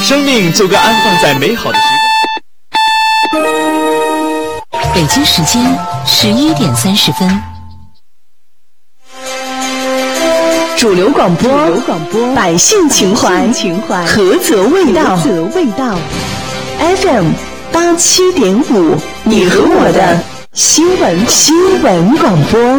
生命就该安放在美好的时光。 北京时间11点30分。 主流广播，百姓情怀，菏泽味道，FM 87.5，你和我的新闻广播。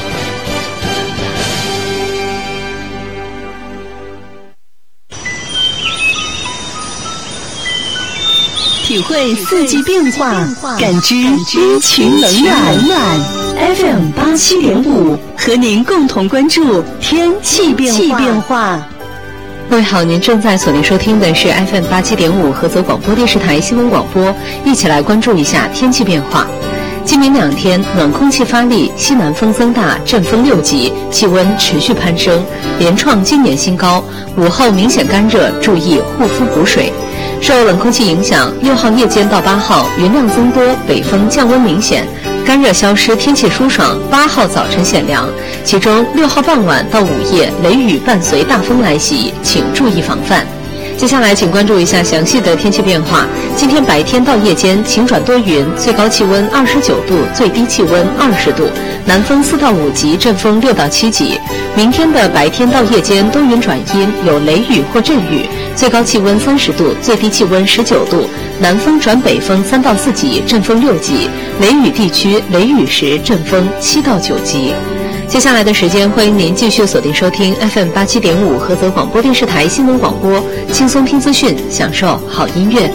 体会四季变化，感知阴晴冷暖。FM 87.5，和您共同关注天气变化。 各位好，您正在锁定收听的是 FM 87.5菏泽广播电视台新闻广播，一起来关注一下天气变化。今明2天，暖空气发力，西南风增大，阵风6级，气温持续攀升，连创今年新高。午后明显干热，注意护肤补水。受冷空气影响，6号夜间到8号云量增多，北风降温明显，干热消失，天气舒爽。8号早晨显凉，其中6号傍晚到午夜雷雨伴随大风来袭，请注意防范。接下来请关注一下详细的天气变化。今天白天到夜间晴转多云，最高气温29度，最低气温20度，南风4到5级，阵风6到7级。明天的白天到夜间多云转阴，有雷雨或阵雨，最高气温30度，最低气温19度，南风转北风3到4级，阵风6级，雷雨地区雷雨时阵风7到9级。接下来的时间，欢迎您继续锁定收听 FM 87.5菏泽广播电视台新闻广播，轻松听资讯，享受好音乐。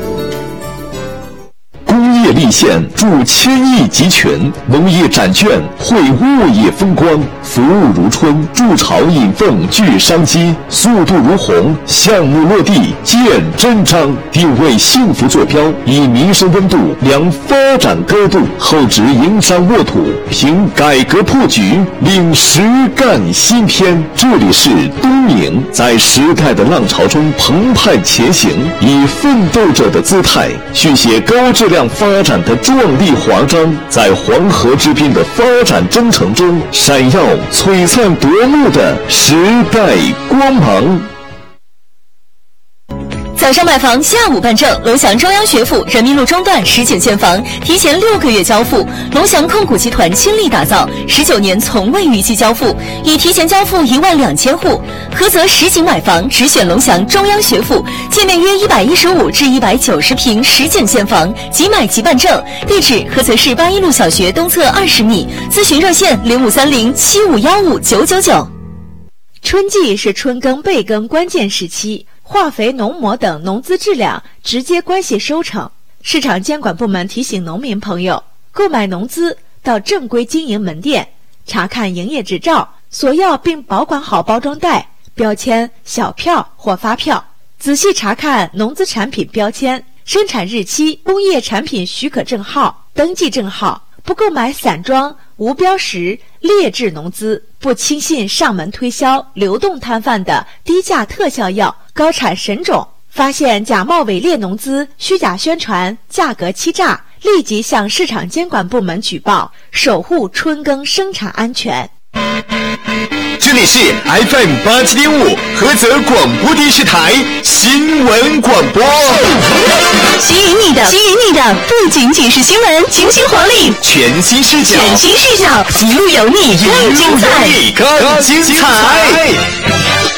工业立县助千亿集群，农业展券绘物业风光，服务如春，筑巢引凤聚商机，速度如虹，项目落地见真章，定位幸福坐标，以民生温度量发展高度，厚植营商沃土，凭改革破局领实干新篇。这里是东宁，在时代的浪潮中澎湃前行，以奋斗者的姿态续写高质量发展的壮丽华章，在黄河之滨的发展征程中闪耀璀璨夺目的时代光芒。 早上买房，下午办证。龙翔中央学府人民路中段10景现房，提前6个月交付。龙翔控股集团倾力打造，19年从未逾期交付，已提前交付12000户。菏泽10景买房，只选龙翔中央学府，建面约115至190平10景现房，即买即办证。地址：菏泽市81路小学东侧20米。咨询热线053075159999。 春季是春耕备耕关键时期，化肥、农膜等农资质量直接关系收成。市场监管部门提醒农民朋友，购买农资到正规经营门店查看营业执照，索要并保管好包装袋、标签、小票或发票，仔细查看农资产品标签、生产日期、工业产品许可证号、登记证号，不购买散装、无标识、劣质农资，不轻信上门推销、流动摊贩的低价特效药、高产神种。发现假冒伪劣农资、虚假宣传、价格欺诈，立即向市场监管部门举报，守护春耕生产安全。 这里是 FM 87.5菏泽广播电视台新闻广播。 吸引你的不仅仅是新闻，清新活力， 全新视角， 一路有你，更精彩。